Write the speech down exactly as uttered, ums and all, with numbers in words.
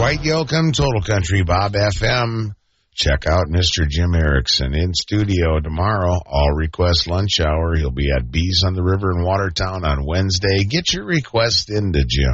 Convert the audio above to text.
Dwight Yoakam, Total Country Bob F M. Check out Mister Jim Erickson in studio tomorrow. All request lunch hour. He'll be at Bees on the River in Watertown on Wednesday. Get your request into Jim.